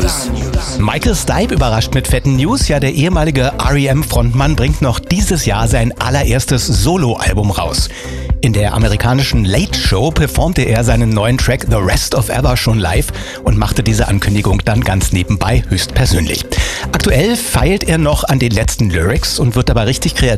Michael Stipe überrascht mit fetten News. Ja, der ehemalige R.E.M.-Frontmann bringt noch dieses Jahr sein allererstes Soloalbum raus. In der amerikanischen Late Show performte er seinen neuen Track The Rest of Ever schon live und machte diese Ankündigung dann ganz nebenbei höchstpersönlich. Aktuell feilt er noch an den letzten Lyrics und wird dabei richtig kreativ.